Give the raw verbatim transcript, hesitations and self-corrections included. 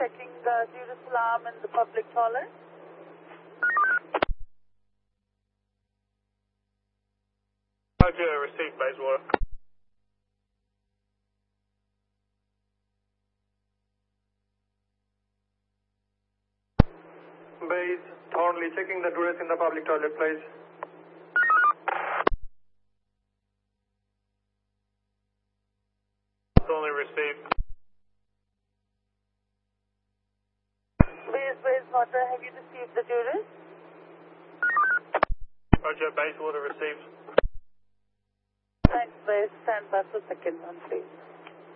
checking the Judas alarm in the public toilet. Roger, received Bayswater. Bays, Thornley, checking the Judas in the public toilet, please. Thornley received. Bays, Bayswater, have you received the Judas? Roger, Bayswater received. Thanks, Bays. Stand by for second one, please.